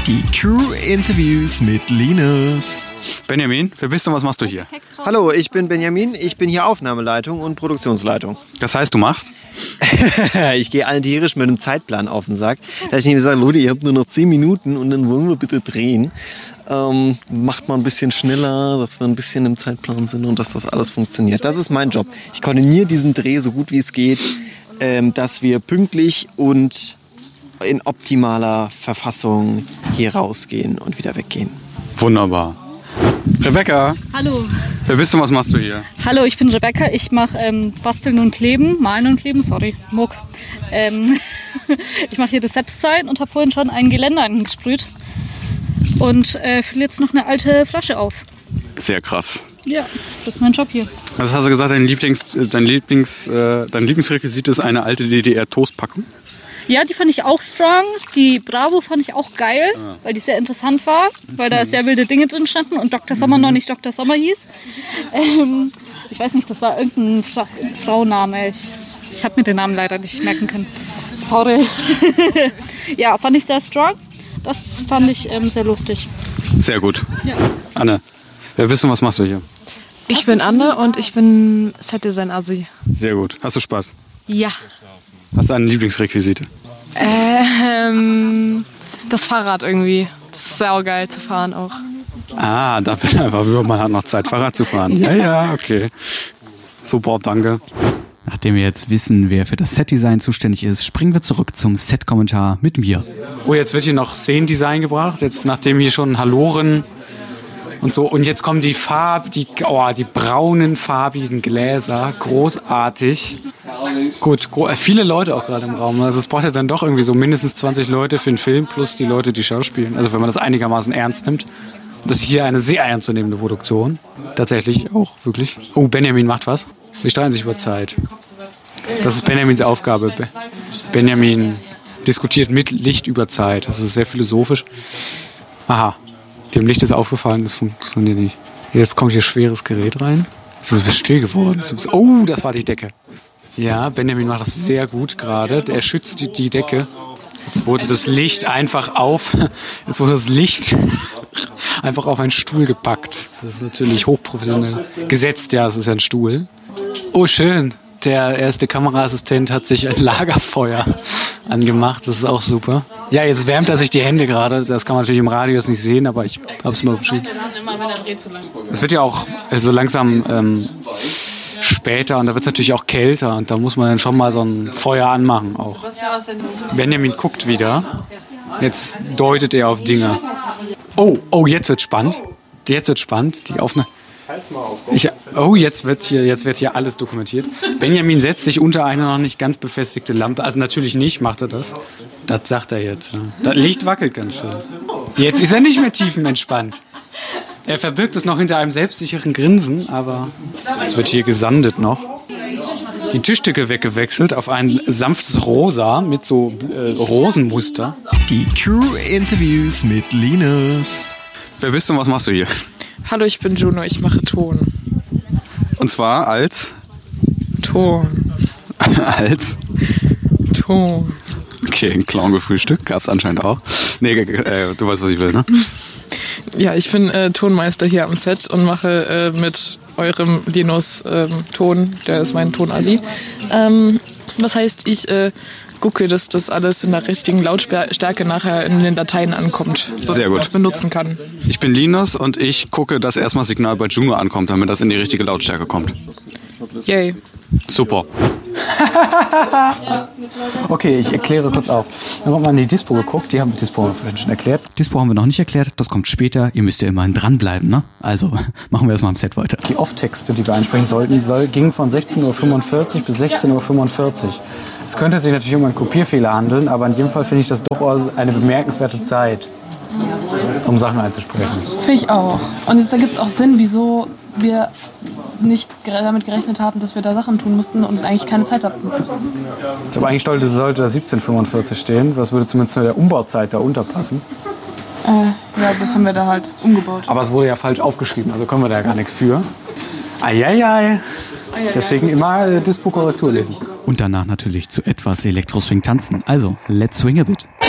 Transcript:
Die Crew-Interviews mit Linus. Benjamin, wer bist du und was machst du hier? Hallo, ich bin Benjamin, ich bin hier Aufnahmeleitung und Produktionsleitung. Das heißt, du machst? Ich gehe allen tierisch mit einem Zeitplan auf den Sack. Da ich nicht sage, Leute, ihr habt nur noch 10 Minuten und dann wollen wir bitte drehen. Macht mal ein bisschen schneller, dass wir ein bisschen im Zeitplan sind und dass das alles funktioniert. Das ist mein Job. Ich koordiniere diesen Dreh so gut wie es geht, dass wir pünktlich und in optimaler Verfassung hier rausgehen und wieder weggehen. Wunderbar. Rebecca. Hallo. Wer bist du und was machst du hier? Hallo, ich bin Rebecca. Ich mache Basteln und Kleben, Malen und Kleben, Muck. Ich mache hier das Set-Design und habe vorhin schon ein Geländer angesprüht. Und fülle jetzt noch eine alte Flasche auf. Sehr krass. Ja, das ist mein Job hier. Also hast du gesagt, dein Lieblingsrequisit ist eine alte DDR-Toastpackung? Ja, die fand ich auch strong. Die Bravo fand ich auch geil, weil die sehr interessant war, weil da sehr wilde Dinge drin standen und Dr. Sommer noch nicht Dr. Sommer hieß. Ich weiß nicht, das war irgendein Frauenname. Ich habe mir den Namen leider nicht merken können. Sorry. Ja, fand ich sehr strong. Das fand ich sehr lustig. Sehr gut. Ja. Anne, wer bist du und was machst du hier? Ich bin Anne und ich bin Set-Design-Assi. Sehr gut. Hast du Spaß? Ja. Hast du eine Lieblingsrequisite? Das Fahrrad irgendwie. Das ist sehr geil zu fahren auch. Ah, dafür einfach, man hat noch Zeit, Fahrrad zu fahren. Ja, okay. Super, danke. Nachdem wir jetzt wissen, wer für das Set-Design zuständig ist, springen wir zurück zum Set-Kommentar mit mir. Oh, jetzt wird hier noch Szenendesign gebracht. Jetzt, nachdem hier schon Haloren und so. Und jetzt kommen die braunen, farbigen Gläser. Großartig. Gut, viele Leute auch gerade im Raum. Also es braucht ja dann doch irgendwie so mindestens 20 Leute für den Film plus die Leute, die schauspielen. Also wenn man das einigermaßen ernst nimmt. Das ist hier eine sehr ernstzunehmende Produktion. Tatsächlich auch, wirklich. Oh, Benjamin macht was. Wir streiten sich über Zeit. Das ist Benjamins Aufgabe. Benjamin diskutiert mit Licht über Zeit. Das ist sehr philosophisch. Aha. Dem Licht ist aufgefallen, das funktioniert nicht. Jetzt kommt hier schweres Gerät rein. Jetzt ist es still geworden. Oh, das war die Decke. Ja, Benjamin macht das sehr gut gerade. Er schützt die Decke. Jetzt wurde das Licht einfach auf einen Stuhl gepackt. Das ist natürlich hochprofessionell. Gesetzt, ja, es ist ja ein Stuhl. Oh, schön. Der erste Kameraassistent hat sich ein Lagerfeuer angemacht. Das ist auch super. Ja, jetzt wärmt er sich die Hände gerade. Das kann man natürlich im Radio jetzt nicht sehen, aber ich habe es mal beschrieben. Es wird ja auch so langsam später und da wird es natürlich auch kälter und da muss man dann schon mal so ein Feuer anmachen auch. Benjamin guckt wieder. Jetzt deutet er auf Dinge. Oh, jetzt wird spannend. Die Aufnahme. Jetzt wird hier alles dokumentiert. Benjamin setzt sich unter eine noch nicht ganz befestigte Lampe. Also natürlich nicht, macht er das. Das sagt er jetzt. Das Licht wackelt ganz schön. Jetzt ist er nicht mehr tiefenentspannt. Er verbirgt es noch hinter einem selbstsicheren Grinsen, aber es wird hier gesandet noch. Die Tischdecke weggewechselt auf ein sanftes Rosa mit so Rosenmuster. Die Crew-Interviews mit Linus. Wer bist du und was machst du hier? Hallo, ich bin Juno, ich mache Ton. Und zwar als? Ton. Als? Ton. Okay, ein Clown-Gefrühstück gab es anscheinend auch. Nee, du weißt, was ich will, ne? Ja, ich bin Tonmeister hier am Set und mache mit eurem Linus Ton, der ist mein Tonassi. Das heißt, ich gucke, dass das alles in der richtigen Lautstärke nachher in den Dateien ankommt, so dass man es benutzen kann. Ich bin Linus und ich gucke, dass erstmal das Signal bei Juno ankommt, damit das in die richtige Lautstärke kommt. Yay. Super. Okay, ich erkläre kurz auf. Wir haben mal in die Dispo geguckt, die haben Dispo schon erklärt. Dispo haben wir noch nicht erklärt, das kommt später. Ihr müsst ja immerhin dranbleiben, ne? Also machen wir erstmal am Set weiter. Die Off-Texte, die wir einsprechen sollten, gingen von 16:45 Uhr bis 16:45 Uhr. Es könnte sich natürlich um einen Kopierfehler handeln, aber in jedem Fall finde ich das durchaus eine bemerkenswerte Zeit, um Sachen einzusprechen. Finde ich auch. Und jetzt, da gibt es auch Sinn, wieso wir nicht damit gerechnet haben, dass wir da Sachen tun mussten und eigentlich keine Zeit hatten. Ich glaube, eigentlich sollte da 17:45 stehen. Das würde zumindest zu der Umbauzeit da unterpassen. Ja, das haben wir da halt umgebaut. Aber es wurde ja falsch aufgeschrieben, also können wir da ja gar nichts für. Eieiei. Deswegen immer Dispo-Korrektur lesen. Und danach natürlich zu etwas Elektroswing tanzen. Also, let's swing a bit.